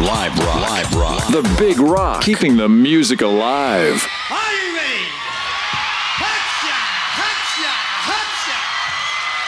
Live rock. The big rock. Keeping the music alive. Are you ready?